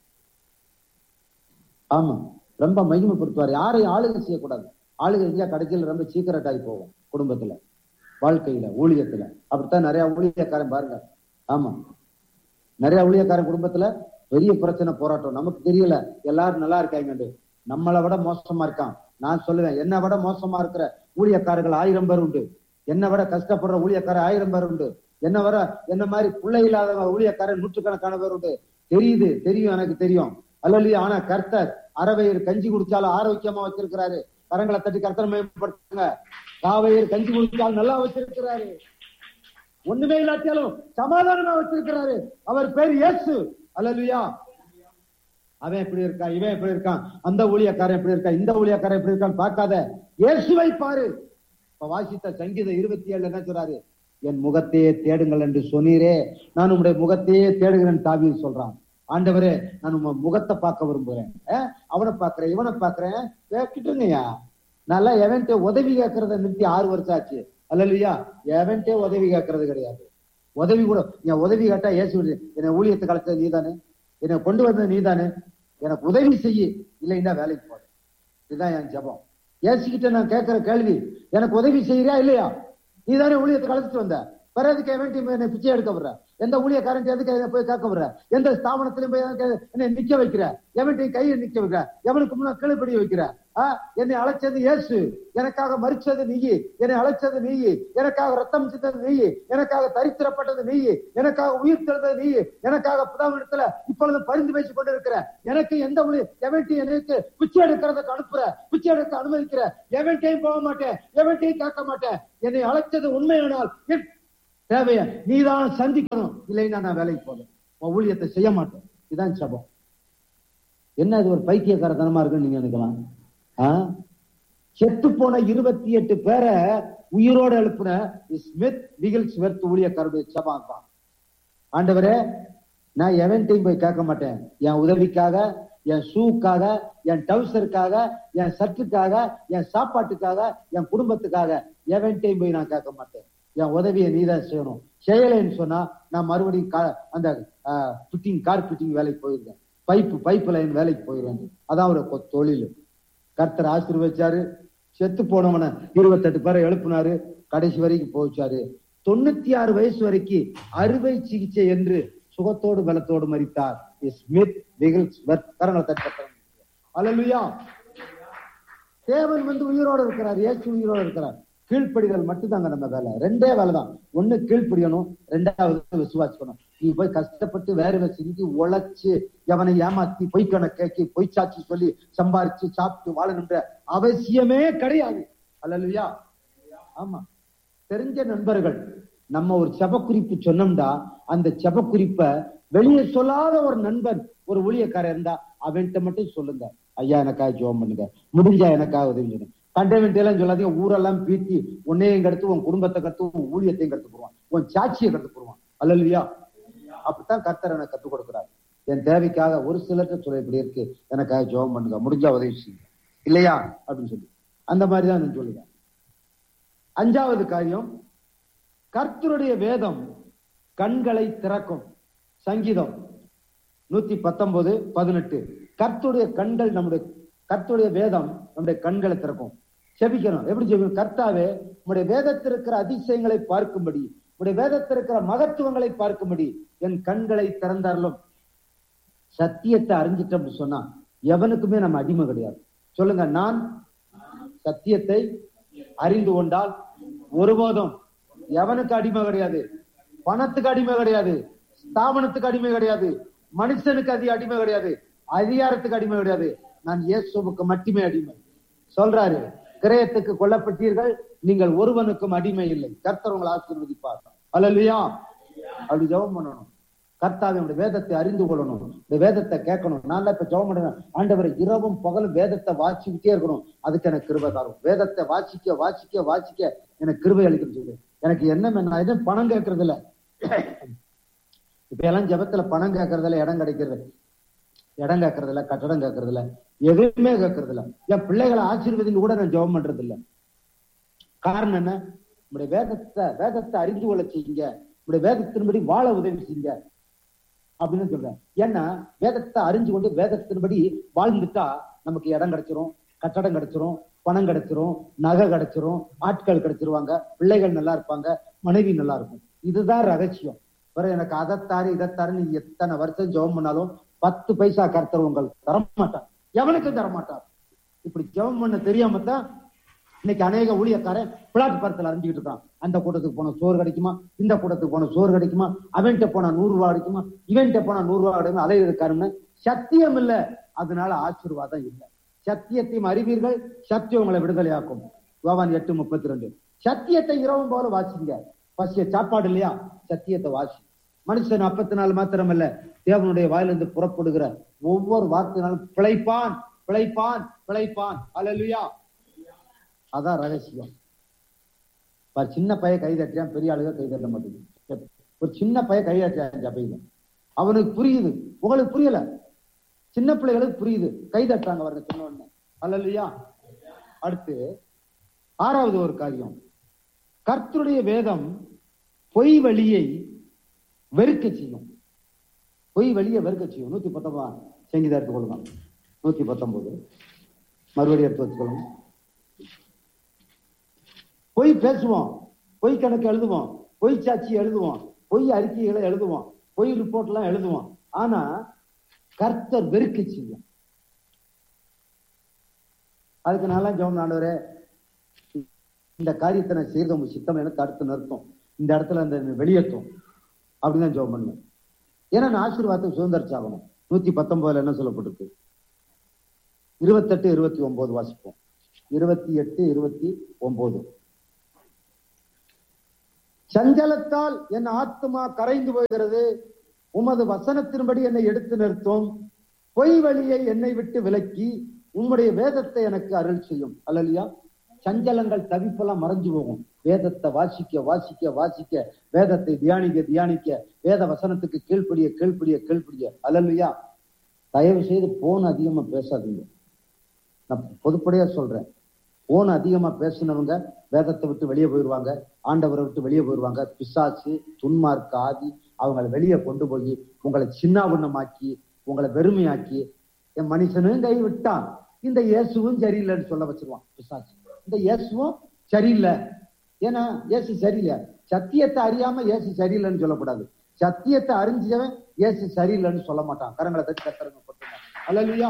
Speaker 3: ஆமா ரொம்ப மகிமைப்படுத்துவார். யாரையும் ஆளுகை செய்யக்கூடாது. ஆளுகை செஞ்சா கடைசியில் ரொம்ப சீக்கிரட் ஆகி போகும். குடும்பத்துல, வாழ்க்கையில, ஊழியத்துல. அப்படித்தான் நிறைய ஊழியக்காரன் பாருங்க. ஆமா, நிறைய ஊழியக்காரன் குடும்பத்துல பெரிய பிரச்சனை, போராட்டம். நமக்கு தெரியல, எல்லாரும் நல்லா இருக்காங்க, நம்மளை விட மோசமா இருக்கான். நான் சொல்லுவேன், என்னை விட மோசமா இருக்கிற ஊழியக்காரர்கள் ஆயிரம் பேர் உண்டு. என்னை விட கஷ்டப்படுற ஊழியக்காரர் ஆயிரம் பேர் உண்டு. என்ன வர என்ன மாதிரி பிள்ளை இல்லாத ஊழியக்காரர் நூற்றுக்கணக்கான பேர் உண்டு. தெரியுது, தெரியும், எனக்கு தெரியும். அல்லையா. ஆனா கர்த்தர் அறவையர் கஞ்சி குடிச்சாலும் ஆரோக்கியமா வச்சிருக்கிறாரு. கரங்களை தட்டி கர்த்தரை மேம்படுத்துங்க. காவையர் கஞ்சி குடிச்சாலும் நல்லா வச்சிருக்கிறாரு. ஒண்ணுமே இல்லாட்டாலும் சமாதானமா வச்சிருக்கிறாரு. அவர் பேர் இயேசு. அல்லேலூயா. அவன் எப்படி இருக்கான், இவன் எப்படி இருக்கான், அந்த ஊழியக்காரன் எப்படி இருக்கான், இந்த ஊழியக்காரன் எப்படி இருக்கான்னு பார்க்காத, இயேசுவை பாரு. இப்ப வாசித்த சங்கீதம் இருபத்தி ஏழுல என்ன சொல்றாரு? என் முகத்தையே தேடுங்கள் என்று சொன்னீரே, நான் உங்களுடைய முகத்தையே தேடுகிறேன் தாவீது சொல்றான். ஆண்டவரே, நான் உங்க முகத்தை பார்க்க விரும்புறேன். அவனை பாக்குறேன், இவனை பாக்குறேன், கேட்டுங்கய்யா. நல்லா எவன்ட்டே உதவி கேட்கறத நிறுத்தி ஆறு வருஷம் ஆச்சு. அல்லையா. எவன்ட்டே உதவி கேட்கறது கிடையாது. உதவி கூட என் உதவி கேட்டா ஏசு, என்னை ஊழியத்தை கலைச்சது நீதானே, என்னை கொண்டு வந்தது நீதானே, எனக்கு உதவி செய்ய, இல்லைன்னா வேலைக்கு போறேன். இதுதான் என் ஜெபம். ஏசுகிட்ட நான் கேட்கிற கேள்வி, எனக்கு உதவி செய்யறியா இல்லையா? நீதானே ஊழியத்தை கலைச்சிட்டு வந்த, வேற எதுக்கு எவன்ட்டி என்னை பிச்சை எடுக்க விடுற? எந்த ஊழியக்காரன் எதுக்கு போய் கேட்க விடுற? எந்த ஸ்தாபனத்திலும் போய் என்னை நிக்க வைக்கிற? எவன்ட்டையும் கையை நிக்க வைக்கிற? எவனுக்கு முன்னா கீழ்படி வைக்கிற? ஆஹ் என்னை அழைச்சது இயேசு, எனக்காக மரிச்சது நீயி, என்னை அழைச்சது நீயி, எனக்காக ரத்தம் சிந்தது நீயி, எனக்காக தரித்திரப்பட்டது நீயி, எனக்காக உயிர் தெழுந்தது நீயி, எனக்காக புதாவிடத்துல இப்பொழுது பரிந்து பேசிக் கொண்டு இருக்கிற, எனக்கு எந்த ஊழிய எவன்ட்டி எனக்கு பிச்சை எடுக்கிறதுக்கு அனுப்புற, பிச்சை எடுக்க அனுமதிக்கிற, எவன்ட்டையும் போக மாட்டேன், எவன்ட்டையும் கேட்க மாட்டேன். என்னை அழைச்சது உண்மையானால் தேவைய நீதான் சந்திக்கணும், இல்லைன்னா நான் வேலைக்கு போவேன், ஊழியத்தை செய்ய மாட்டேன். இதுதான் சபம். என்ன இது ஒரு பைத்தியக்காரத்தனமா இருக்குன்னு நீங்க நினைக்கலாம். ஆஹ் செத்து போன இருபத்தி எட்டு பேரை உயிரோடு எழுப்புன ஸ்மித் விகில்ஸ்வர்த் ஊழியக்காரருடைய சபம் தான். ஆண்டவரே, நான் எவன்ட்டையும் போய் கேட்க மாட்டேன். என் உதவிக்காக, என் ஷூக்காக, என் டவுசருக்காக, என் சர்ட்டுக்காக, என் சாப்பாட்டுக்காக, என் குடும்பத்துக்காக எவன்ட்டையும் போய் நான் கேட்க மாட்டேன். என் உதவியை நீதான் செய்யணும். செய்யலைன்னு சொன்னா நான் மறுபடியும் அந்த ஃபிட்டிங், கார் ஃபிட்டிங் வேலைக்கு போயிருக்கேன், பைப்பு பைப் லைன் வேலைக்கு போயிருவேன். அதான் ஒரு தொழில். கர்த்தர் ஆசீர்வதிச்சாரு. செத்து போனவன இருபத்தெட்டு பேரை எழுப்பினாரு, கடைசி வரைக்கும் போச்சாரு. தொண்ணூத்தி ஆறு வயசு வரைக்கும் அறுவை சிகிச்சை என்று சுகத்தோடு பலத்தோடு மரித்தார் ஸ்மித் விகில்ஸ்வர்த். அல்லேலூயா. தேவன் வந்து உயிரோடு இருக்கிறார், இயேசு உயிரோடு இருக்கிறார். கீழ்ப்படிதல் மட்டும்தாங்க நம்ம வேலை. ரெண்டே வேலை தான். ஒண்ணு கீழ்ப்படியணும், ரெண்டாவது விசுவாசிக்கணும். நீ போய் கஷ்டப்பட்டு வேற செஞ்சு உழைச்சு எவனை ஏமாத்தி பொய்க்கண கேக்கி பொய் சாட்சி சொல்லி சம்பாரிச்சு சாப்பிட்டு வாழணுன்ற அவசியமே கிடையாது. அல்லேலூயா. ஆமா, தெரிஞ்ச நண்பர்கள் நம்ம ஒரு செபக்குறிப்பு சொன்னோம்டா, அந்த செபக்குறிப்பை வெளியே சொல்லாத ஒரு நண்பன், ஒரு ஊழியக்காரர் இருந்தா அவன்கிட்ட மட்டும் சொல்லுங்க, ஐயா எனக்காக ஜெபம் பண்ணுங்க, முடிஞ்சா எனக்காக உதவி பண்ணுங்க. கண்டவன்ட்டு எல்லாம் சொல்லாதீங்க. ஊரெல்லாம் பீத்தி உன்னையும் கடுத்து, உன் குடும்பத்தை கடுத்து, உன் ஊழியத்தையும் கடுத்து போடுவான், உன் சாட்சியை கடுத்து போடுவான். அல்லேலூயா. அப்படித்தான் கர்த்தர் எனக்கு கற்றுக் கொடுக்கிறார். என் தேவைக்காக ஒரு சிலர்கிட்ட சொல்ல, இப்படி இருக்கு, எனக்காக ஜெபம் பண்ணுங்க, முடிஞ்சா உதவி செய்யுங்க, இல்லையா அப்படின்னு சொல்லி அந்த மாதிரிதான் நான் சொல்லுவேன். அஞ்சாவது காரியம், கர்த்தருடைய வேதம் கண்களை திறக்கும். சங்கீதம் நூத்தி பத்தொன்பது பதினெட்டு. கர்த்தருடைய கண்கள் நம்முடைய கர்த்தருடைய வேதம் நம்முடைய கண்களை திறக்கும். செபிக்கணும். எப்படி செபிக்கணும்? கர்த்தாவே, உம்முடைய வேதத்தில் இருக்கிற அதிசயங்களை பார்க்கும்படி, உம்முடைய வேதத்தில் இருக்கிற மகத்துவங்களை பார்க்கும்படி என் கண்களை திறந்தாலும். சத்தியத்தை அறிஞ்சிட்டோம்னு சொன்னா எவனுக்குமே நம்ம அடிமை கிடையாது. சொல்லுங்க, நான் சத்தியத்தை அறிந்து கொண்டால் ஒருபோதும் எவனுக்கு அடிமை கிடையாது. பணத்துக்கு அடிமை கிடையாது, ஸ்தாபனத்துக்கு அடிமை கிடையாது, மனுஷனுக்கு அதிக அடிமை கிடையாது, அதிகாரத்துக்கு அடிமை கிடையாது. நான் இயேசுவுக்கு மட்டுமே அடிமை. சொல்றாரு, கிரயத்துக்கு கொல்லப்பட்டீர்கள், நீங்கள் ஒருவனுக்கும் அடிமை இல்லை. கர்த்தர் உங்களை ஆசீர்வதிப்பார். அல்லேலூயா. அப்படி ஜெபம் பண்ணணும். கர்த்தாவே, உடைய வேதத்தை அறிந்து கொள்ளணும், இந்த வேதத்தை கேட்கணும். நான் இப்ப ஜெபம் பண்ணுறேன், ஆண்டவரை இரவும் பகலும் வேதத்தை வாசிக்கிட்டே இருக்கணும். அதுக்கு எனக்கு கிருபை தரும். வேதத்தை வாசிக்க வாசிக்க வாசிக்க எனக்கு கிருபை அளிக்கணும் சொல்லு. எனக்கு என்ன, நான் எதுவும் பணம் கேட்கறது இல்ல. இப்ப எல்லாம் ஜெபத்துல பணம் கேட்கறதுல, இடம் கிடைக்கிறது, இடம் கேட்கறது இல்ல, கட்டடம் கேட்கறது இல்ல, எதுவுமே கேட்கறது இல்ல. என் பிள்ளைகளை ஆசீர்வதின்னு கூட நான் ஜெபம் பண்றது இல்ல. காரணம் என்ன? உங்களுடைய வேதத்தை வேதத்தை அறிந்து கொள்ள செய்யுங்க, உங்களுடைய வேதத்தின்படி வாழ உதவி செய்யுங்க அப்படின்னு சொல்றேன். ஏன்னா வேதத்தை அறிஞ்சு கொண்டு வேதத்தின்படி வாழ்ந்துட்டா நமக்கு இடம் கிடைச்சிரும், கட்டடம் கிடைச்சிரும், பணம் கிடைச்சிரும், நகை கிடைச்சிரும், ஆட்கள் கிடைச்சிருவாங்க, பிள்ளைகள் நல்லா இருப்பாங்க, மனைவி நல்லா இருக்கும். இதுதான் ரகசியம். பிறகு எனக்கு அதைத்தாரு இதைத்தாரு நீ எத்தனை வருஷம் ஜெபம் பண்ணாலும் பத்து பைசா கர்த்தர் உங்களுக்கு தரமாட்டார், எவனுக்கும் தரமாட்டார். இப்படி ஜெபம் பண்ண தெரியாம தான் இன்னைக்கு அநேக ஊழியக்காரன் பிளாட்பாரத்தில் அறிஞ்சுக்கிட்டு இருக்கான். அந்த கூட்டத்துக்கு போன சோறு கிடைக்குமா, இந்த கூட்டத்துக்கு போன சோறு கிடைக்குமா, அவன்கிட்ட போனா நூறு ரூபா கிடைக்குமா, இவன்கிட்ட போனா நூறு ரூபா கிடைக்குமா, அலைய இருக்காருன்னு. சத்தியம் இல்லை, அதனால ஆசீர்வாதம் இல்லை. சத்தியத்தையும் அறிவீர்கள், சத்தியம் உங்களை விடுதலையாக்கும். யோவான் எட்டு முப்பத்தி ரெண்டு. சத்தியத்தை இரவும் போல வாசிங்க. பசிய சாப்பாடு இல்லையா, சத்தியத்தை வாசி. மனுஷன் அப்பத்தினால் மாத்திரமல்ல, தேவனுடைய வாயிலிருந்து புறப்படுகிற ஒவ்வொரு வார்த்தையினாலும் பிழைப்பான் பிழைப்பான் பிழைப்பான். அல்லேலூயா. அதான் ரகசியம். சின்ன பைய கை தட்டியான், பெரிய ஆளுக கை தட்ட மாட்டேங்குது. ஒரு சின்ன பைய கை தட்டியான் சபையில, அவனுக்கு புரியுது, உங்களுக்கு புரியல. சின்ன பிள்ளைகளுக்கு புரியுது, கை தட்டுறாங்க அவருக்கு சொன்ன உடனே. அல்லேலூயா. அடுத்து ஆறாவது ஒரு காரியம், கர்த்தருடைய வேதம் பொய் வழியை வெறுக்க செய்யும். பொய் வழியை வெறுக்க செய்யும். நூத்தி பத்தொன்பது சங்கீதம் எடுத்துக்கொள்ளலாம். நூத்தி பத்தொன்பது மறுபடியும் எடுத்து வச்சுக்கணும். பொய் பேசுவோம், பொய் கணக்கு எழுதுவோம், பொய் சாட்சி எழுதுவோம், பொய் அறிக்கைகளை எழுதுவோம், பொய் ரிப்போர்ட் எல்லாம் எழுதுவோம். ஆனா கர்த்தர் வெறுக்க செய்யும். அதுக்கு நான்லாம் ஜெபம், ஆண்டவரே இந்த காரியத்தை நான் செய்யறது உங்க சித்தம் எனக்கு தடுத்து நிறுத்தும், இந்த இடத்துல அந்த வெளியேற்றும் அப்படின்னு தான் ஜெபம் பண்ணுவேன். ஏன்னா நான் ஆசீர்வாதத்தை சுதந்திரிச்சாகணும். நூத்தி பத்தொன்பதுல என்ன சொல்லப்பட்டிருக்கு? இருபத்தெட்டு இருபத்தி ஒன்பது வாசிப்போம். இருபத்தி எட்டு இருபத்தி ஒன்பது. சஞ்சலத்தால் என் ஆத்துமா கரைந்து போகிறது, உமது வசனத்தின்படி என்னை எடுத்து நிறுத்தும். பொய் வழியை என்னை விட்டு விலக்கி உம்முடைய வேதத்தை எனக்கு அருள் செய்யும். அல்லேலூயா. சஞ்சலங்கள் தவிப்பெல்லாம் மறைஞ்சு போகும். வேதத்தை வாசிக்க வாசிக்க வாசிக்க, வேதத்தை தியானிக்க தியானிக்க, வேத வசனத்துக்கு கீழ்ப்படிய கீழ்ப்படிய கீழ்ப்படிய. அல்லேலூயா. தயவு செய்து போன் அதிகமா பேசாதீங்க. நான் பொதுப்படையா சொல்றேன், போன் அதிகமா பேசினவங்க வேதத்தை விட்டு வெளியே போயிடுவாங்க, ஆண்டவரை விட்டு வெளியே போயிடுவாங்க. பிசாசு, துன்மார்க்க ஆதி அவங்களை வெளியே கொண்டு போய் உங்களை சின்னாபுண்ணமாக்கி, உங்களை வெறுமையாக்கி, என் மனுஷனும் கை விட்டான், இந்த இயேசுவும் சரியில்லைன்னு சொல்ல வச்சிருவான் பிசாசு. இந்த இயேசுவும் சரியில்லை, ஏன்னா இயேசு சரியில்லை. சத்தியத்தை அறியாம இயேசு சரியில்லைன்னு சொல்லக்கூடாது. சத்தியத்தை அறிஞ்சவன் இயேசு சரியில்லைன்னு சொல்ல மாட்டான். கரங்களை தட்டி கத்தரங்க போட்டுருங்க. அல்லேலூயா.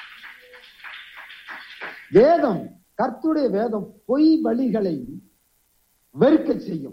Speaker 3: வேதம், கர்த்தருடைய வேதம் பொய் வழிகளை வெறுக்க செய்யும்.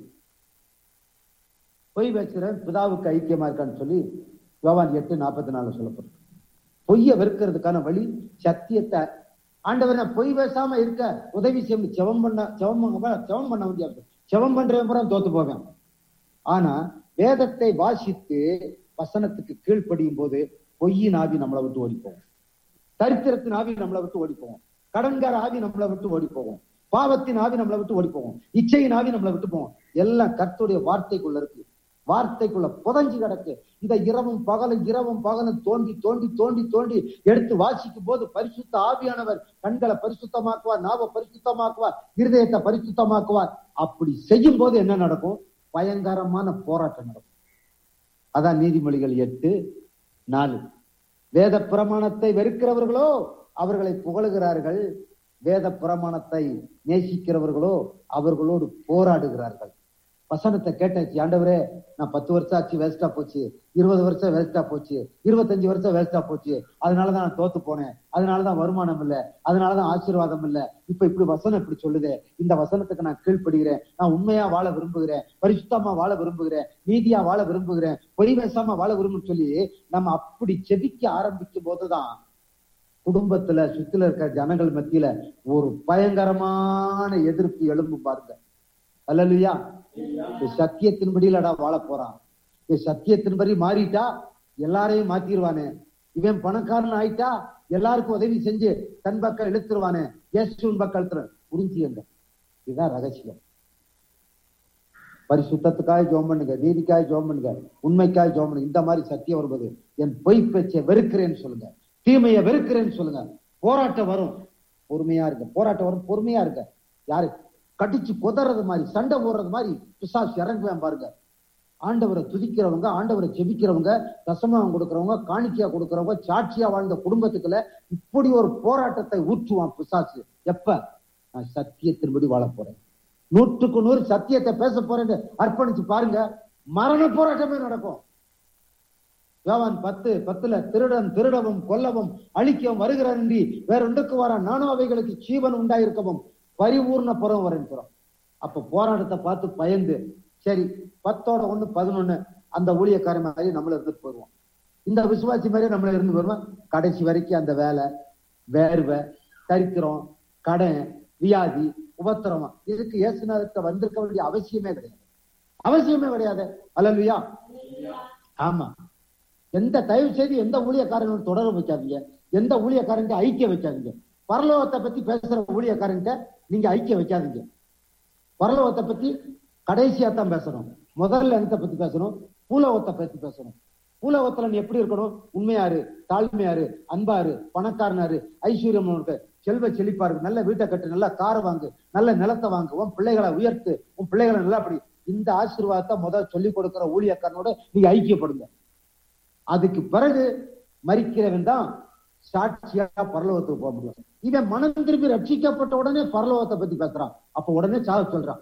Speaker 3: பொய் பேசுற பிதாவுக்கு ஐக்கியமா இருக்கான்னு சொல்லி யோவான் எட்டு நாற்பத்தி நாலு சொல்லப்படும். பொய்ய வெறுக்கிறதுக்கான வழி சத்தியத்தை. ஆண்டவர் நான் பொய் பேசாம இருக்க உதவி செய்ய, செவம் பண்ண செவம் செவம் பண்ண முடியாது. செவம் பண்றவன் புறம் தோத்து போவேன். ஆனா வேதத்தை வாசித்து வசனத்துக்கு கீழ்ப்படியும் போது பொய்யின் ஆவி நம்மளை விட்டு ஓடி போவோம், தரித்திரத்தின் ஆவி நம்மளை விட்டு ஓடி போவோம், கடன்கார ஆவி நம்மளை விட்டு ஓடி போவோம், பாவத்தின் ஆவி நம்மளை விட்டு ஓடி போவோம், இச்சையின் ஆவி நம்மளை விட்டு போவோம். எல்லாம் கர்த்தருடைய வார்த்தைக்குள்ள இருக்கு. வார்த்தைக்குள்ள புதஞ்சு கிடக்கு. இந்த இரவும் பகலும் இரவும் பகலும் தோண்டி தோண்டி தோண்டி தோண்டி எடுத்து வாசிக்கும் போது பரிசுத்த ஆவியானவர் கண்களை பரிசுத்தமாக்குவார், நாவை பரிசுத்தமாக்குவார், இருதயத்தை பரிசுத்தமாக்குவார். அப்படி செய்யும் போது என்ன நடக்கும்? பயங்கரமான போராட்டம் நடக்கும். அதான் நீதிமொழிகள் எட்டு நாலு. வேத பிரமாணத்தை வெறுக்கிறவர்களோ அவர்களை புகழுகிறார்கள், வேத பிரமாணத்தை நேசிக்கிறவர்களோ அவர்களோடு போராடுகிறார்கள். வசனத்தை கேட்டாச்சு, ஆண்டவரே நான் பத்து வருஷம் ஆச்சு வேஸ்டா போச்சு, இருபது வருஷம் வேஸ்டா போச்சு, இருபத்தஞ்சு வருஷம் வேஸ்டா போச்சு, அதனாலதான் நான் தோத்து போனேன், அதனாலதான் வருமானம் இல்லை, அதனாலதான் ஆசீர்வாதம் இல்லை. இப்ப இப்படி வசனம் இப்படி சொல்லுதே, இந்த வசனத்துக்கு நான் கீழ்ப்படுகிறேன், நான் உண்மையா வாழ விரும்புகிறேன், பரிசுத்தமா வாழ விரும்புகிறேன், நீதியா வாழ விரும்புகிறேன், பொய் பேசாம வாழ விரும்புன்னு சொல்லி நம்ம அப்படி செபிக்க ஆரம்பிக்கும் போதுதான் குடும்பத்துல சுத்தில இருக்க ஜனங்கள் மத்தியில ஒரு பயங்கரமான எதிர்ப்பு எழும்பு பாருங்க. அல்லேலூயா. சத்தியத்தின்படியிலடா வாழ போறான், சத்தியத்தின்படி மாறிட்டா எல்லாரையும் மாத்திருவானே, இவன் பணக்காரன் ஆயிட்டா எல்லாருக்கும் உதவி செஞ்சு தன் பக்கம் இழுத்துருவானே, இயேசுவின் பக்கம் இழுத்துற புரிஞ்சுங்க. இதுதான் ரகசியம். பரிசுத்தத்துக்காக ஜெபம் பண்ணுங்க, நீதிக்காக ஜெபம் பண்ணுங்க, உண்மைக்காக ஜெபம் பண்ணுங்க. இந்த மாதிரி சத்தியம் வரும்போது என் பொய் பேச்சை வெறுக்கிறேன்னு சொல்லுங்க, தீமையை வெறுக்கிறேன்னு சொல்லுங்க. போராட்டம் வரும், பொறுமையா இருக்க. போராட்டம் வரும், பொறுமையா இருக்க. யாரு கடிச்சு கொதறது மாதிரி சண்டை போடுறது மாதிரி பிசாசு இறங்குவேன் பாருங்க. ஆண்டவரை துதிக்கிறவங்க, ஆண்டவரை ஜெபிக்கிறவங்க, தசமம் கொடுக்கிறவங்க, காணிக்கையா கொடுக்கிறவங்க, சாட்சியா வாழ்ந்த குடும்பத்துக்குள்ள இப்படி ஒரு போராட்டத்தை ஊற்றுவான் பிசாசு. எப்ப நான் சத்தியத்தின்படி வாழ போறேன், நூற்றுக்கு நூறு சத்தியத்தை பேச போறேன்னு அர்ப்பணிச்சு பாருங்க, மரண போராட்டமே நடக்கும். யோவான் பத்து பத்துல திருடன் திருடவும் கொல்லவும் அழிக்கவும் வருகிறான் என்று வேற ஒன்றுக்கு வர நானும் அவைகளுக்கு ஜீவன் உண்டாயிருக்கவும் பரிபூர்ண புறம் வரேன். அப்ப போராட்டத்தை பார்த்து பயந்து சரி பத்தோட ஒண்ணு பதினொன்னு அந்த ஊழியக்கார மாதிரி நம்மள இருந்துட்டு போயிடுவோம், இந்த விசுவாசி மாதிரி நம்மள இருந்து போயிடுவோம். கடைசி வரைக்கும் அந்த வேலை, வேர்வை, தரித்திரம், கடன், வியாதி, உபத்திரமா இதுக்கு இயேசுநாதத்தை வந்திருக்க வேண்டிய அவசியமே கிடையாது, அவசியமே கிடையாது. அல்லேலூயா. ஆமா. எந்த தயவு செய்து எந்த ஊழியக்காரங்களும் தொடர்பு வைக்காதீங்க, எந்த ஊழியக்காரங்க ஐக்கியம் வைக்காதீங்க. பரலோகத்தை பத்தி பேசுற ஊழியக்காரங்க நீங்க ஐக்கியம் வைக்காதீங்க. பரலோகத்தை பத்தி கடைசியா தான் பேசணும், முதல்ல என்னத்தை பத்தி பேசணும், பூலோகத்தை பத்தி பேசணும். பூலோகத்துல நீ எப்படி இருக்கணும், உண்மையாரு, தாழ்மையாரு, அன்பாரு, பணக்காரனாரு, ஐஸ்வர்யம், செல்வ செழிப்பாரு, நல்ல வீட்டை கட்டு, நல்ல காரை வாங்கு, நல்ல நிலத்தை வாங்கு, உன் பிள்ளைகளை உயர்த்து, உன் பிள்ளைகளை நல்லா அப்படி. இந்த ஆசீர்வாதத்தை முதல் சொல்லிக் கொடுக்கிற ஊழியக்காரனோட நீங்க ஐக்கியப்படுங்க. அதுக்கு பிறகு மரிக்கிறவன் தான் சாட்சியா பரலோகத்துக்கு போக முடியும். இவன் மனம் திரும்பி ரட்சிக்கப்பட்ட உடனே பரலோகத்தை பத்தி பேசுறான், அப்ப உடனே சாக சொல்றான்.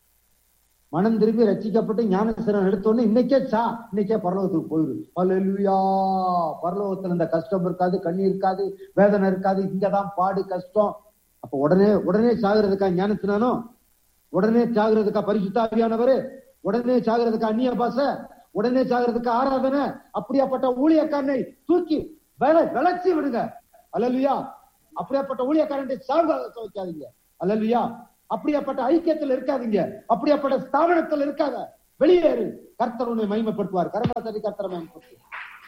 Speaker 3: மனம் திரும்பி ரட்சிக்கப்பட்டு ஞானஸ்நானம் எடுத்த உடனே இன்னைக்கே சா, இன்னைக்கே பரலோகத்துக்கு போயிரு. அல்லேலூயா. பரலோகத்துல இந்த கஷ்டம் இருக்காது, கண்ணீர் இருக்காது, வேதனை இருக்காது, இங்கதான் பாடு கஷ்டம். அப்ப உடனே உடனே சாகிறதுக்கா ஞானஸ்நானம், உடனே சாகிறதுக்கா பரிசுத்த ஆவியானவரு, உடனே சாகிறதுக்கா அந்நிய பாஷை, உடனே சாகிறதுக்கு ஆராதனை. அப்படியாப்பட்ட ஊழியக்காரனை தூக்கி வேலை விளைச்சி விடுங்க. அல்லேலூயா. அப்படியாப்பட்ட ஊழியக்காரனை சாக வைக்காதீங்க. அல்லேலூயா. அப்படியாப்பட்ட ஐக்கியத்தில் இருக்காதீங்க, அப்படியாப்பட்ட ஸ்தாபனத்தில் இருக்காத, வெளியேறு. கர்த்தர் உன்னை மகிமைப்படுத்துவார். கர்மத்தை கர்த்தரை மகிமைப்படுத்துவார்.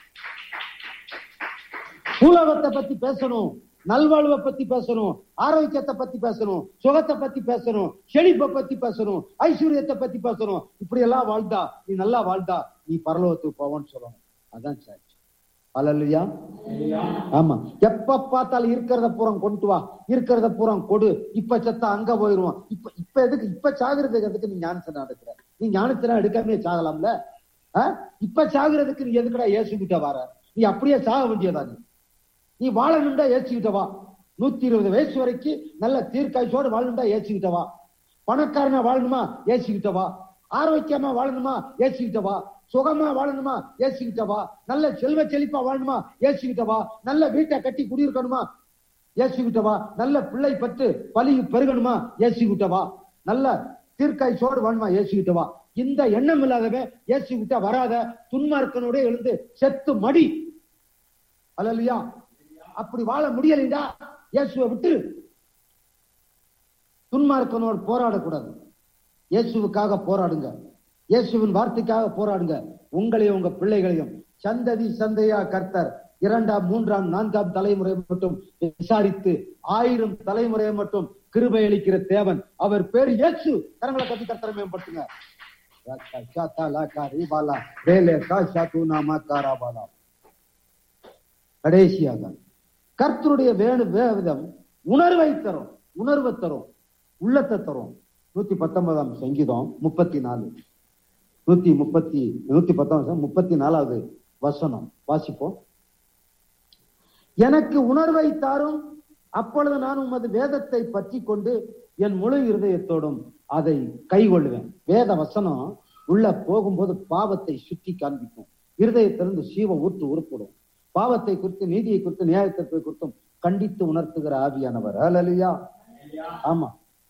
Speaker 3: பூலோகத்தை பத்தி பேசணும், நல்வாழ்வை பத்தி பேசணும், ஆரோக்கியத்தை பத்தி பேசணும், சுகத்தை பத்தி பேசணும், செழிப்பை பத்தி பேசணும், ஐஸ்வர்யத்தை பத்தி பேசணும். இப்படி எல்லாம் வாழ்ந்தா நீ நல்லா வாழ்ந்தா நீ பரலோகத்துக்கு போவான்னு சொல்லணும். அதான் சாட்சி. அல்லேலூயா. ஆமா. எப்ப பார்த்தாலும் இருக்கிறத பூரம் கொண்டு வா, இருக்கிறத பூரம் கொடு, இப்ப செத்தா அங்க போயிருவோம். இப்ப இப்ப எதுக்கு இப்ப சாகுறதுக்கு எதுக்கு நீ ஞானஸ்நானம் எடுக்கிற? நீ ஞானஸ்நானம் எடுக்காமே சாகலாம்ல. இப்ப சாகுறதுக்கு நீ எதுக்குடா இயேசுகிட்ட வர? நீ அப்படியே சாக வேண்டியதா? நீ நீ வாழணும்டா ஏச்சுக்கிட்ட வா. நூத்தி இருபது வயசு வரைக்கும் நல்ல தீர்க்காய்ச்சோடு வாழணும்டா ஏச்சுக்கிட்ட வா. பணக்காரனா வாழணுமா ஏச்சுக்கிட்ட வா. ஆரோக்கியமா வாழணுமா ஏச்சுக்கிட்ட வா. சுகமா வாழணுமா ஏச்சுக்கிட்ட வா. நல்ல செல்வ செழிப்பா வாழணுமா ஏச்சுக்கிட்ட வா. நல்ல வீட்டை கட்டி குடியிருக்கணுமா ஏச்சுக்கிட்ட வா. நல்ல பிள்ளை பத்து பலி பெருகணுமா ஏச்சுக்கிட்ட வா. நல்ல தீர்க்காய்ச்சோடு வாழணுமா ஏச்சுக்கிட்ட வா. இந்த எண்ணம் இல்லாதவன் ஏச்சுக்கிட்ட வராத துன்மார்க்கனோட எழுந்து செத்து மடி. அல்லேலூயா. அப்படி வாழ முடியலைண்டா இயேசுவை விட்டு. துன்மார்க்கனோடு போராடக்கூடாது, இயேசுவுக்காக போராடுங்க, இயேசுவின் வார்த்தைக்காக போராடுங்க. உங்களையும் உங்க பிள்ளைகளையும் சந்ததி சந்தையா கர்த்தர் இரண்டாம் மூன்றாம் நான்காம் தலைமுறை மட்டும் விசாரித்து ஆயிரம் தலைமுறையை மட்டும் கிருபை அளிக்கிற தேவன். அவர் பேர் இயேசு. கரங்களை பத்தி கர்த்தரை மேம்படுத்துங்க. கடைசியாக கர்த்தருடைய வேணு வேதம் உணர்வை தரும், உணர்வை தரும், உள்ளத்தை தரும். நூத்தி பத்தொன்பதாம் சங்கீதம் முப்பத்தி நாலு. நூத்தி முப்பத்தி நூத்தி பத்தாம் முப்பத்தி நாலாவது வசனம் வாசிப்போம். எனக்கு உணர்வை தாரும், அப்பொழுது நான் உமது வேதத்தை பற்றி கொண்டு என் முழு இருதயத்தோடும் அதை கைகொள்ளுவேன். வேத வசனம் உள்ள போகும்போது பாவத்தை சுற்றி காண்பிக்கும். இருதயத்திலிருந்து சீவ ஊற்று உருப்படும். பாவத்தை குறித்து, நீதியை குறித்து, நியாயத்தை குறித்தும் கண்டித்து உணர்த்துகிற ஆவியானவர். ஹல்லேலூயா. ஆமா,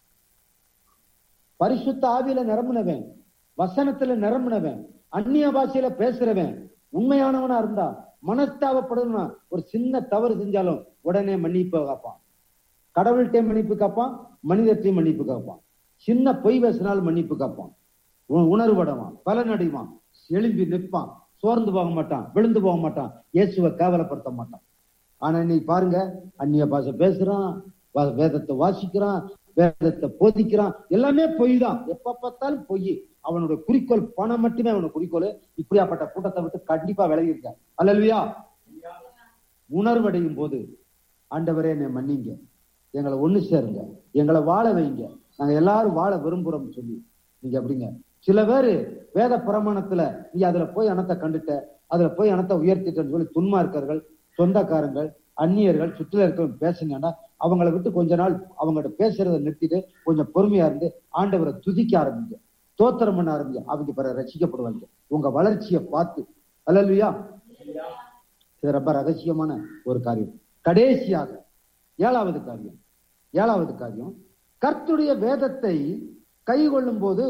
Speaker 3: பரிசுத்த ஆவியில நிரம்பினவன், வசனத்துல நிரம்பினவன், அந்நிய பாஷையில பேசுறவன் உண்மையானவனா இருந்தா, மனஸ்தாபப்படுனா ஒரு சின்ன தவறு செஞ்சாலும் உடனே மன்னிப்பு காப்பான். கடவுள்கிட்ட மன்னிப்பு காப்பான், மனிதத்தையும் மன்னிப்பு காப்பான். சின்ன பொய் பேசினாலும் மன்னிப்பு காப்பான். உணர்வடைவான், பலனடைவான், எழும்பி நிற்பான், சோர்ந்து போக மாட்டான், விழுந்து போக மாட்டான், இயேசுவை கேவலப்படுத்த மாட்டான். ஆனா நீ பாருங்க, அந்நிய பாஷை பேசுறான், வேதத்தை வாசிக்கிறான், வேதத்தை போதிக்கிறான், எல்லாமே பொய் தான். எப்ப பார்த்தாலும் பொய். அவனுடைய குறிக்கோள் பணம் மட்டுமே. அவனுடைய குறிக்கோள். இப்படியாப்பட்ட கூட்டத்தை விட்டு கண்டிப்பா விலகி இருக்க. அல்லேலூயா. உணர்வடையும் போது ஆண்டவரே என்னை மன்னிங்க, எங்களை ஒண்ணு சேருங்க, எங்களை வாழ வைங்க, நாங்க எல்லாரும் வாழ விரும்புறோம் சொல்லி நீங்க அப்படிங்க. சில பேரு வேத பிரமாணத்துல நீ அதுல போய் அனத்தை கண்டுட்ட, அதுல போய் அனத்தை உயர்த்திட்டன்னு சொல்லி துன்மார்க்கர்கள், சொந்தக்காரங்கள், அந்நியர்கள், சுற்றுலா இருக்கிறவங்க பேசுங்கன்னா அவங்களை விட்டு கொஞ்ச நாள் அவங்கள்ட்ட பேசுறதை நிறுத்திட்டு கொஞ்சம் பொறுமையா இருந்து ஆண்டவரை துதிக்க ஆரம்பிங்க, தோத்திரம் பண்ண ஆரம்பிங்க. அவங்க பிற ரசிக்கப்படுவாங்க உங்க வளர்ச்சியை பார்த்து. அல்லேலூயா. இது ரொம்ப ரகசியமான ஒரு காரியம். கடைசியாக ஏழாவது காரியம், ஏழாவது காரியம் கர்த்தருடைய வேதத்தை கை கொள்ளும் போது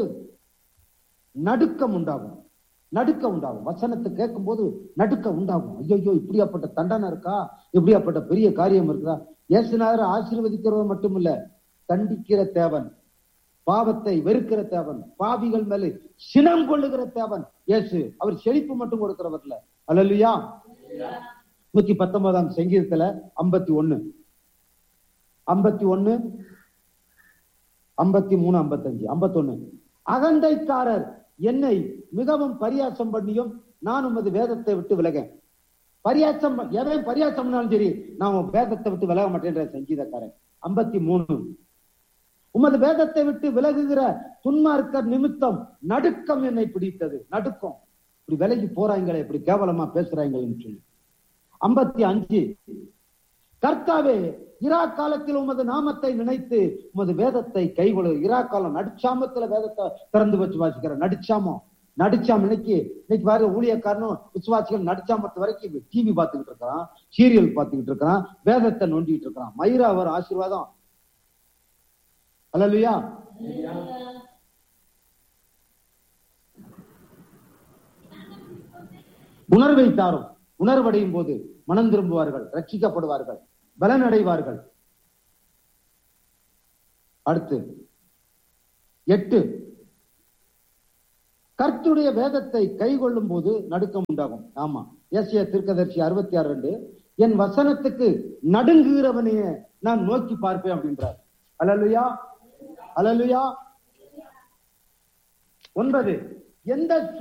Speaker 3: நடுக்கம் உண்டாகும். நடுக்க உண்டாகும். வசனத்தை கேட்கும் போது நடுக்க உண்டாகும். ஐயோ, இப்படியாப்பட்ட தண்டனை இருக்கா, இப்படியாப்பட்ட பெரிய காரியம் இருக்குதா? இயேசுநாதர் ஆசீர்வதிக்கிறது மட்டும் இல்ல, தண்டிக்கிற தேவன், பாவத்தை வெறுக்கிற தேவன், பாவிகள் மேலே சினம் கொள்ளுகிற தேவன் இயேசு. அவர் செழிப்பு மட்டும் கொடுக்கிறவர் இல்ல. அல்லேலூயா. நூத்தி பத்தொன்பதாம் சங்கீதத்துல ஐம்பத்தி ஒண்ணு ஐம்பத்தி ஒண்ணு ஐம்பத்தி மூணு ஐம்பத்தஞ்சு ஐம்பத்தி ஒண்ணு அகந்தைக்காரர் என்னை மிகவும் பரியாசம் பண்ணியும் நான் உமது வேதத்தை விட்டு விலக. பரியாசம் எவன் பரியாசம் பண்ணாலும் சரி, நான் உன் வேதத்தை விட்டு விலக மாட்டேன்ற சங்கீதக்காரன். ஐம்பத்தி மூணு உமது வேதத்தை விட்டு விலகுகிற துன்மார்க்கர் நிமித்தம் நடுக்கம் என்னை பிடித்தது. நடுக்கம், இப்படி விலகி போறாங்களே, இப்படி கேவலமா பேசுறாங்கன்னு சொல்லி. ஐம்பத்தி அஞ்சு கர்த்தாவே இரா காலத்தில் உமது நாமத்தை நினைத்து உமது வேதத்தை கைகொழு. இரா காலம் நடுச்சாமத்துல வேதத்தை திறந்து வச்சு வாசிக்கிற நடுச்சாமம். நடுச்சாமம் இன்னைக்கு இன்னைக்கு வேற ஊழியக்காரனும் விசுவாசிகள் நடுச்சாமத்து வரைக்கும் டிவி பார்த்துக்கிட்டு இருக்கிறான், சீரியல் பார்த்துக்கிட்டு இருக்கிறான், வேதத்தை நோண்டிட்டு இருக்கிறான். மயிரா அவர் ஆசீர்வாதம். அல்லேலூயா. உணர்வை தாரும். உணர்வடையும் போது மனம் திரும்புவார்கள், ரட்சிக்கப்படுவார்கள், பலன் அடைவார்கள். அடுத்து எட்டு கர்த்தருடைய வேதத்தை கை கொள்ளும் போது நடுக்கம் உண்டாகும். ஆமா, ஏசாயா தீர்க்கதரிசி அறுபத்தி ஆறு ரெண்டு என் வசனத்துக்கு நடுங்குகிறவனையே நான் நோக்கி பார்ப்பேன் அப்படின்றார். அல்லேலூயா. அல்லேலூயா. ஒன்பது எந்த